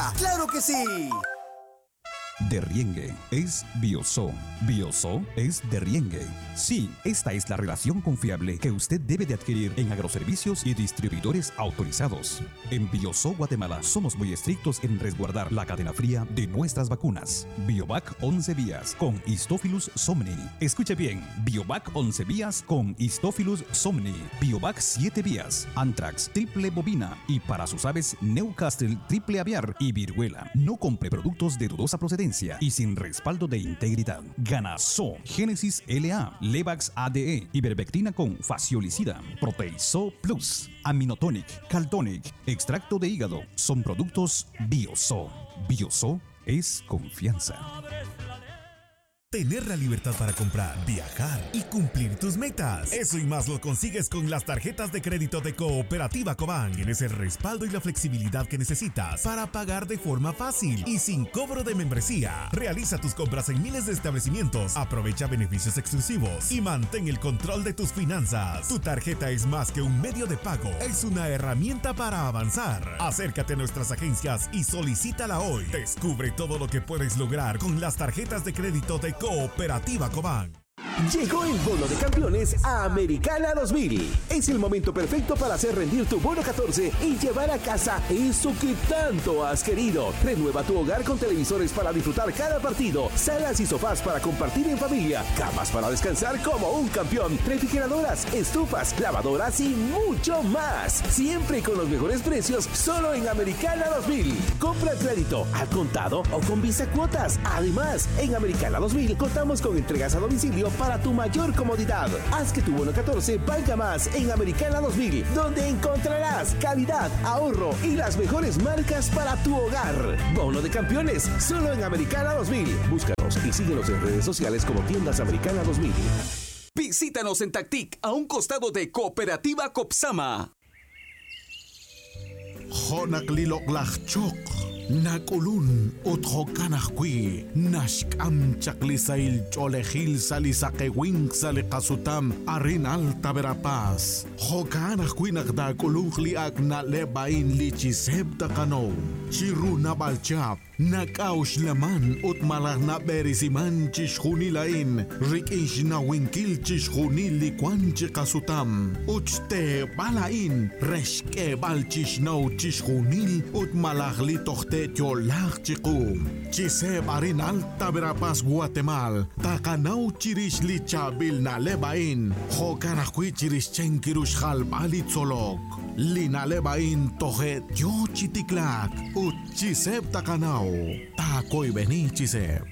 Biosa. ¡Claro que sí! Derriengue es Bioso. Bioso es Derriengue. Sí, esta es la relación confiable que usted debe de adquirir en agroservicios y distribuidores autorizados. En Bioso Guatemala somos muy estrictos en resguardar la cadena fría de nuestras vacunas. Biovac 11 vías con Histophilus somni. Escuche bien, Biovac 11 vías con Histophilus somni. Biovac 7 vías, Anthrax, triple bovina y para sus aves Newcastle, triple aviar y viruela. No compre productos de dudosa procedencia y sin respaldo de integridad. Ganaso, Génesis LA, Levax ADE, Ivermectina con faciolicida, Proteiso Plus, Aminotonic, Caltonic, extracto de hígado, son productos Bioso. Bioso es confianza. Tener la libertad para comprar, viajar y cumplir tus metas. Eso y más lo consigues con las tarjetas de crédito de Cooperativa Cobán. Tienes el respaldo y la flexibilidad que necesitas para pagar de forma fácil y sin cobro de membresía. Realiza tus compras en miles de establecimientos, aprovecha beneficios exclusivos y mantén el control de tus finanzas. Tu tarjeta es más que un medio de pago, es una herramienta para avanzar. Acércate a nuestras agencias y solicítala hoy. Descubre todo lo que puedes lograr con las tarjetas de crédito de Cooperativa Cobán. Llegó el bono de campeones a Americana 2000. Es el momento perfecto para hacer rendir tu bono 14 y llevar a casa eso que tanto has querido. Renueva tu hogar con televisores para disfrutar cada partido, salas y sofás para compartir en familia, camas para descansar como un campeón, refrigeradoras, estufas, lavadoras y mucho más. Siempre con los mejores precios, solo en Americana 2000. Compra a crédito, al contado o con Visa Cuotas. Además, en Americana 2000 contamos con entregas a domicilio para tu mayor comodidad. Haz que tu bono 14 valga más en Americana 2000, donde encontrarás calidad, ahorro y las mejores marcas para tu hogar. Bono de campeones, solo en Americana 2000. Búscanos y síguenos en redes sociales como Tiendas Americana 2000. Visítanos en Tactic, a un costado de Cooperativa Copsama. Nakulun uthokanahkui nashkam chaklisail cholehil salisakewing salikasutam arin alta verapaz hokanahkui nakdakulun liak na lebain lichiseb takano chiruna balchap nakaush laman ut malah na berisiman chishunilain rikish na winkil chishunil likwan chikasutam uchte balain reshke balchishno chishunil ut malah litochte Yolach chikum, chiseb arin alta verapaz Guatemala, takanau chirish lichabil na lebain, hokanakui chirish chenkirush halbali tzolok, lina lebain tohet yo chitiklak, ut chiseb takanau, takoy beni chiseb.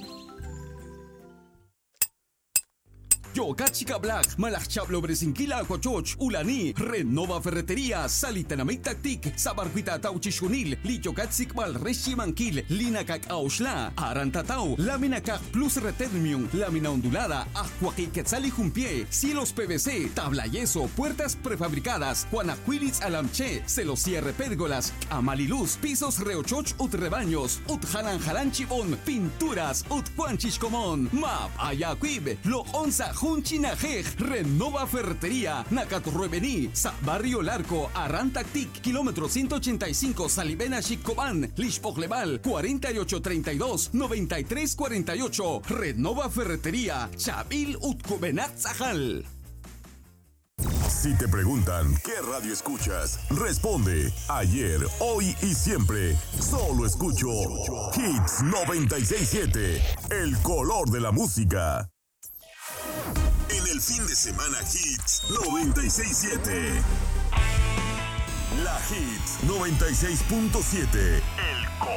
Yogachica Black, Malachchablo Bresinquila Cochoch, Ulani, Renova Ferretería, Salitanamit Tactic, Sabarquita Tauchishunil, Liyogatsik Mal Reshimanquil, Linakak Aushla, Arantatau, Lámina Cac Plus Retermium, lámina ondulada, Ajuaqui Quetzali Jumpie, cielos PVC, tabla yeso, puertas prefabricadas, Juanacuilitz Alamche, celosierre pérgolas, Amaliluz, pisos reochoch ut rebaños, ut jalan chibón, pinturas ut Juanchichcomón, Map Ayacuib, Lo Onza Junchinajej, Renova Ferretería, Nacaturruebení, Barrio Larco, Arantactic, kilómetro 185, Salibena Chicobán, Lixpogleval, 4832-9348, Renova Ferretería, Chabil Utcubenat Zajal. Si te preguntan qué radio escuchas, responde ayer, hoy y siempre. Solo escucho Hits 96.7, el color de la música. En el fin de semana Hits 96.7. La Hits 96.7, el color